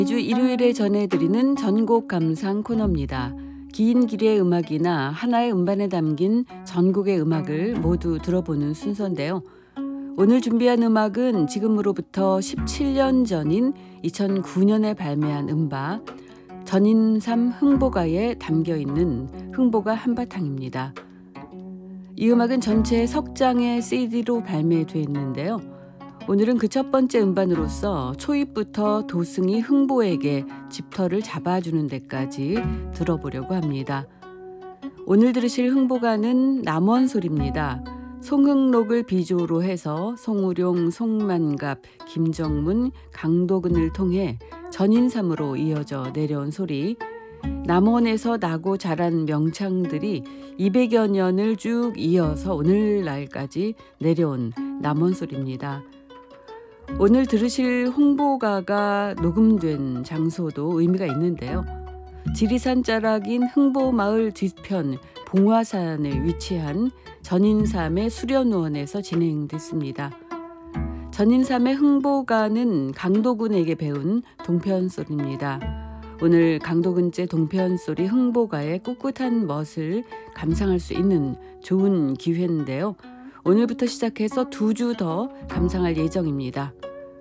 매주 일요일에 전해드리는 전곡 감상 코너입니다. 긴 길의 음악이나 하나의 음반에 담긴 전곡의 음악을 모두 들어보는 순서인데요. 오늘 준비한 음악은 지금으로부터 17년 전인 2009년에 발매한 음반 전인삼 흥보가에 담겨있는 흥보가 한바탕입니다. 이 음악은 전체 석 장의 CD로 발매됐는데요. 오늘은 그 첫 번째 음반으로서 초입부터 도승이 흥보에게 집터를 잡아주는 데까지 들어보려고 합니다. 오늘 들으실 흥보가는 남원소리입니다. 송흥록을 비조로 해서 송우룡, 송만갑, 김정문, 강도근을 통해 전인삼으로 이어져 내려온 소리. 남원에서 나고 자란 명창들이 200여 년을 쭉 이어서 오늘날까지 내려온 남원소리입니다. 오늘 들으실 흥보가가 녹음된 장소도 의미가 있는데요. 지리산 자락인 흥보마을 뒤편 봉화산에 위치한 전인삼의 수련원에서 진행됐습니다. 전인삼의 흥보가는 강도군에게 배운 동편소리입니다. 오늘 강도근제 동편소리 흥보가의 꿋꿋한 멋을 감상할 수 있는 좋은 기회인데요. 오늘부터 시작해서 2주 더 감상할 예정입니다.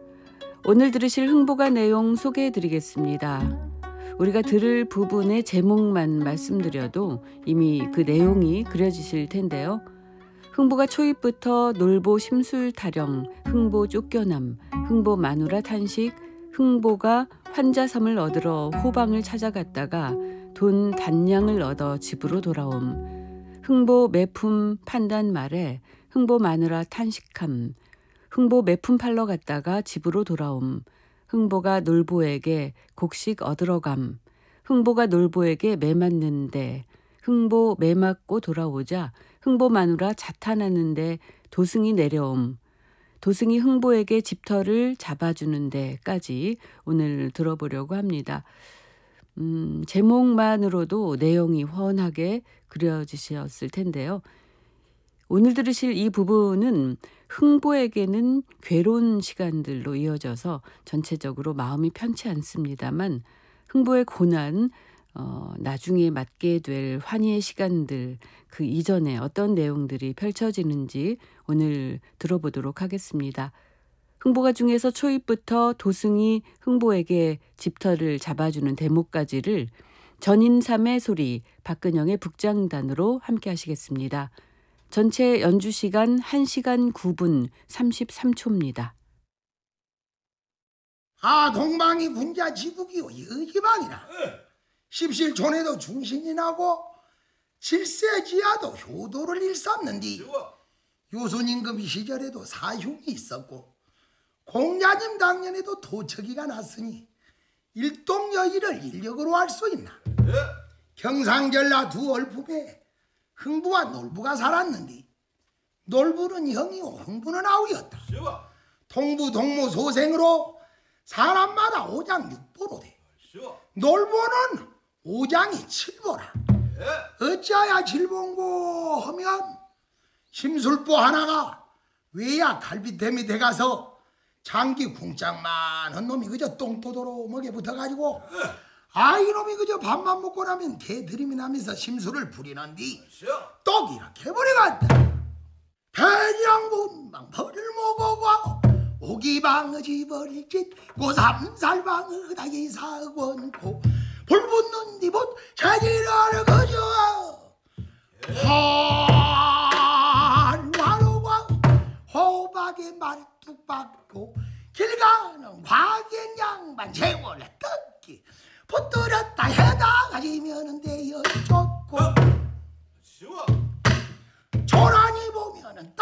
오늘 들으실 흥보가 내용 소개해드리겠습니다. 우리가 들을 부분의 제목만 말씀드려도 이미 그 내용이 그려지실 텐데요. 흥보가 초입부터 놀보 심술 타령, 흥보 쫓겨남, 흥보 마누라 탄식, 흥보가 환자섬을 얻으러 호방을 찾아갔다가 돈 단량을 얻어 집으로 돌아옴, 흥보 매품 판단 말에 흥보 마누라 탄식함, 흥보 매품 팔러 갔다가 집으로 돌아옴, 흥보가 놀보에게 곡식 얻으러 감, 흥보가 놀보에게 매 맞는데, 흥보 매 맞고 돌아오자 흥보 마누라 자탄하는데 도승이 내려옴, 도승이 흥보에게 집터를 잡아주는 데까지 오늘 들어보려고 합니다. 제목만으로도 내용이 훤하게 그려지셨을 텐데요. 오늘 들으실 이 부분은 흥보에게는 괴로운 시간들로 이어져서 전체적으로 마음이 편치 않습니다만 흥보의 고난, 나중에 맞게 될 환희의 시간들, 그 이전에 어떤 내용들이 펼쳐지는지 오늘 들어보도록 하겠습니다. 흥보가 중에서 초입부터 도승이 흥보에게 집터를 잡아주는 대목까지를 전인삼의 소리, 박근영의 북장단으로 함께 하시겠습니다. 전체 연주 시간 1시간 9분 33초입니다. 동방이 군자 지국이요 여기방이라 십실촌에도 중신이 나고 칠세지하도 효도를 일삼는디 유순임금 시절에도 사흉이 있었고 공자님 당년에도 도처기가 났으니 일동여일을 인력으로 할 수 있나. 경상전라 두 얼품에 흥부와 놀부가 살았는데 놀부는 형이요 흥부는 아우였다. 동부 동무 소생으로 사람마다 5장 6보로 돼. 놀보는 5장이 7보라. 어찌하여 7보인고 하면 심술보 하나가 외야 갈비템이 돼가서 장기 궁짝만한 놈이 그저 똥도도로 먹에 붙어가지고 이놈이 그저 밥만 먹고 나면 개드림이 나면서 심술을 부리는디 똑 이렇게 버려갔다. 배령군방 벌을 먹어가 오기방의 집을 짓 고삼살방의 다기 사원고 불붙는 뒤봇 자기를 그저 한화로와 호박에 말뚝 받고 길 가는 과객양반 재원에 뜯기 붙들었다 해다 가지면은 되었죠.